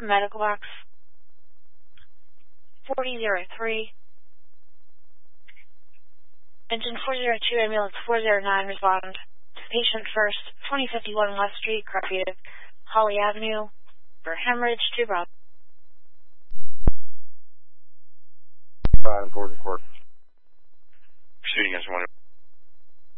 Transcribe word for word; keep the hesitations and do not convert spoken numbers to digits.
medical box forty oh three. Engine four oh two, ambulance four oh nine, respond to patient first, twenty fifty-one West Street, Crutchfield, Holly Avenue, for hemorrhage to Brown. five, important court. Proceeding as one.